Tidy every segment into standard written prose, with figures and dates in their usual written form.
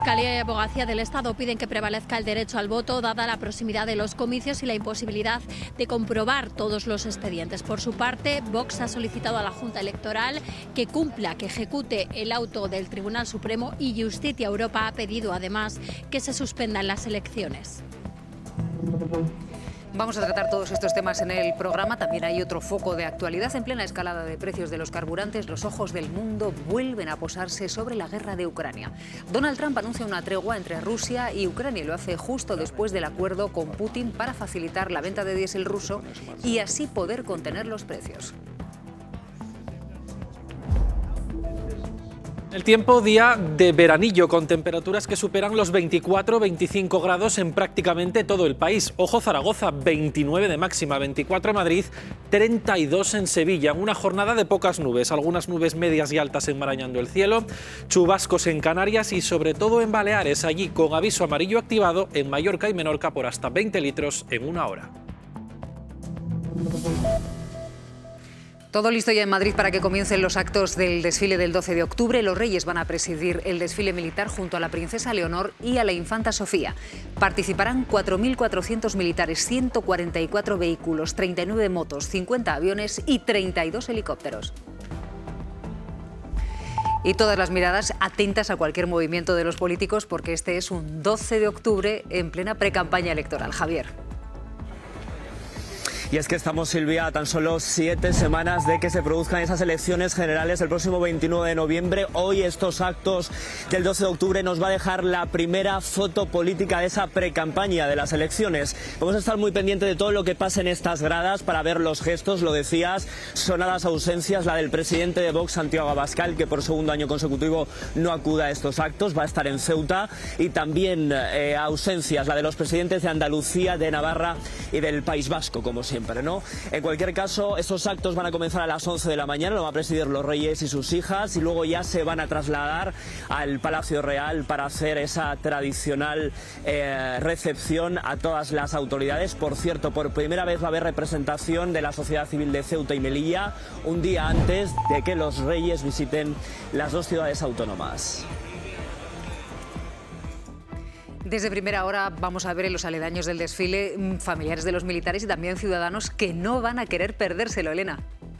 Fiscalía y Abogacía del Estado piden que prevalezca el derecho al voto, dada la proximidad de los comicios y la imposibilidad de comprobar todos los expedientes. Por su parte, Vox ha solicitado a la Junta Electoral que cumpla, que ejecute el auto del Tribunal Supremo, y Justicia Europa ha pedido además que se suspendan las elecciones. Vamos a tratar todos estos temas en el programa. También hay otro foco de actualidad. En plena escalada de precios de los carburantes, los ojos del mundo vuelven a posarse sobre la guerra de Ucrania. Donald Trump anuncia una tregua entre Rusia y Ucrania y lo hace justo después del acuerdo con Putin para facilitar la venta de diésel ruso y así poder contener los precios. El tiempo, día de veranillo, con temperaturas que superan los 24-25 grados en prácticamente todo el país. Ojo Zaragoza, 29 de máxima, 24 Madrid, 32 en Sevilla. Una jornada de pocas nubes, algunas nubes medias y altas enmarañando el cielo, chubascos en Canarias y sobre todo en Baleares, allí con aviso amarillo activado en Mallorca y Menorca por hasta 20 litros en una hora. Todo listo ya en Madrid para que comiencen los actos del desfile del 12 de octubre. Los Reyes van a presidir el desfile militar junto a la princesa Leonor y a la infanta Sofía. Participarán 4.400 militares, 144 vehículos, 39 motos, 50 aviones y 32 helicópteros. Y todas las miradas atentas a cualquier movimiento de los políticos, porque este es un 12 de octubre en plena precampaña electoral. Javier. Y es que estamos, Silvia, a tan solo 7 semanas de que se produzcan esas elecciones generales el próximo 29 de noviembre. Hoy estos actos del 12 de octubre nos va a dejar la primera foto política de esa precampaña de las elecciones. Vamos a estar muy pendientes de todo lo que pase en estas gradas para ver los gestos, lo decías, sonadas ausencias, la del presidente de Vox, Santiago Abascal, que por segundo año consecutivo no acude a estos actos, va a estar en Ceuta, y también ausencias, la de los presidentes de Andalucía, de Navarra y del País Vasco, como siempre, ¿no? En cualquier caso, estos actos van a comenzar a las 11 de la mañana, lo van a presidir los Reyes y sus hijas, y luego ya se van a trasladar al Palacio Real para hacer esa tradicional recepción a todas las autoridades. Por cierto, por primera vez va a haber representación de la sociedad civil de Ceuta y Melilla, un día antes de que los Reyes visiten las dos ciudades autónomas. Desde primera hora vamos a ver en los aledaños del desfile familiares de los militares y también ciudadanos que no van a querer perdérselo, Elena.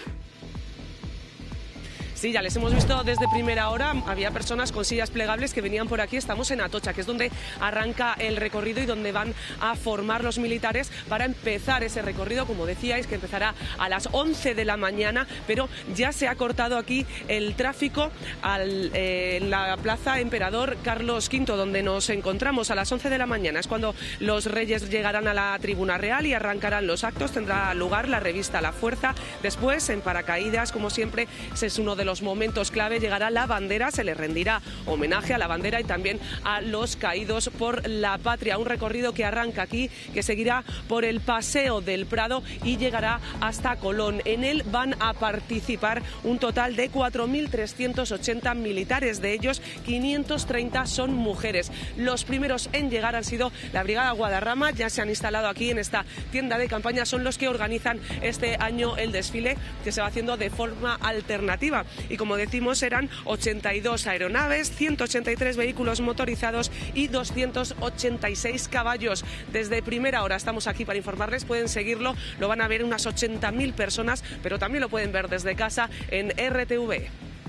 Sí, ya les hemos visto desde primera hora. Había personas con sillas plegables que venían por aquí. Estamos en Atocha, que es donde arranca el recorrido y donde van a formar los militares para empezar ese recorrido, como decíais, que empezará a las 11 de la mañana, pero ya se ha cortado aquí el tráfico en la Plaza Emperador Carlos V, donde nos encontramos a las 11 de la mañana. Es cuando los Reyes llegarán a la Tribuna Real y arrancarán los actos. Tendrá lugar la revista La Fuerza. Después, en paracaídas, como siempre, ese es uno de los momentos clave, llegará la bandera, se le rendirá homenaje a la bandera y también a los caídos por la patria. Un recorrido que arranca aquí, que seguirá por el Paseo del Prado y llegará hasta Colón. En él van a participar un total de 4.380 militares, de ellos 530 son mujeres. Los primeros en llegar han sido la Brigada Guadarrama, ya se han instalado aquí en esta tienda de campaña, son los que organizan este año el desfile, que se va haciendo de forma alternativa. Y como decimos, eran 82 aeronaves, 183 vehículos motorizados y 286 caballos. Desde primera hora estamos aquí para informarles, pueden seguirlo, lo van a ver unas 80.000 personas, pero también lo pueden ver desde casa en RTV.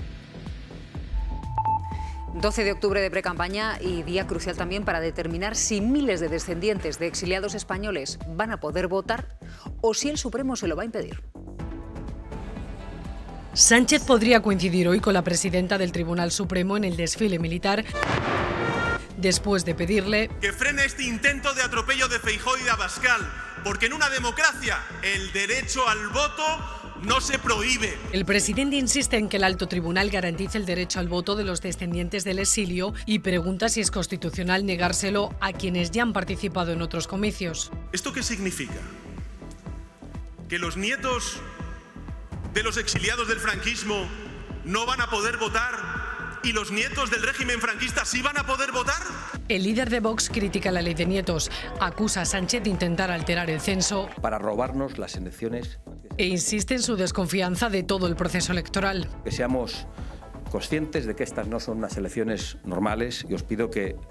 12 de octubre de precampaña y día crucial también para determinar si miles de descendientes de exiliados españoles van a poder votar o si el Supremo se lo va a impedir. Sánchez podría coincidir hoy con la presidenta del Tribunal Supremo en el desfile militar, después de pedirle que frene este intento de atropello de Feijóo y de Abascal, porque en una democracia el derecho al voto no se prohíbe. El presidente insiste en que el alto tribunal garantice el derecho al voto de los descendientes del exilio y pregunta si es constitucional negárselo a quienes ya han participado en otros comicios. ¿Esto qué significa? ¿Que los nietos de los exiliados del franquismo no van a poder votar y los nietos del régimen franquista sí van a poder votar? El líder de Vox critica la ley de nietos, acusa a Sánchez de intentar alterar el censo para robarnos las elecciones e insiste en su desconfianza de todo el proceso electoral. Que seamos conscientes de que estas no son unas elecciones normales y os pido que